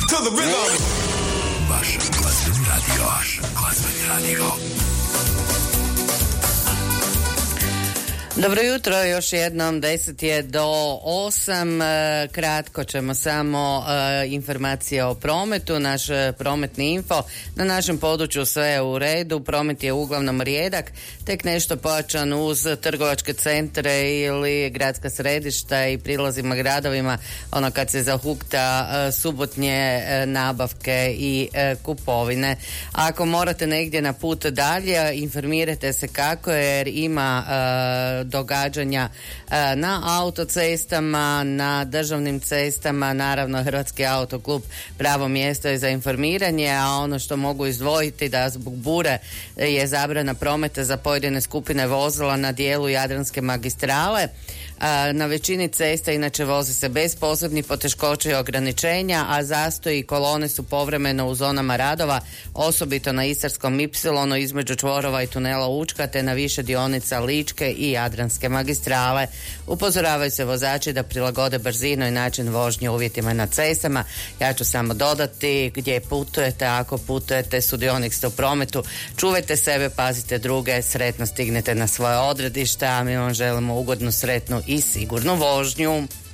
To the rhythm. Vaš glazbeni radio. Dobro jutro, još jednom 10 je do 8, kratko ćemo samo informacije o prometu, naš prometni info. Na našem području sve je u redu, promet je uglavnom rijedak, tek nešto pojačan uz trgovačke centre ili gradska središta i prilazima gradovima, ono kad se zahukta subotnje nabavke i kupovine. Ako morate negdje na put dalje, informirajte se kako, jer ima događanja na autocestama, na državnim cestama. Naravno, Hrvatski autoklub pravo mjesto je za informiranje, a ono što mogu izdvojiti da zbog bure je zabrana prometa za pojedine skupine vozila na dijelu Jadranske magistrale. Na većini cesta inače vozi se bez posebnih poteškoća i ograničenja, a zastoji i kolone su povremeno u zonama radova, osobito na Istarskom Y između čvorova i tunela Učka, te na više dionica Ličke i Jadranske magistrale. Upozoravaju se vozači da prilagode brzinu i način vožnje uvjetima na cestama. Ja ću samo dodati, gdje putujete, ako putujete, sudionik ste u prometu, čuvajte sebe, pazite druge, sretno stignete na svoje odredišta, a mi vam želimo ugodnu, sretnu i sigurnu vožnju.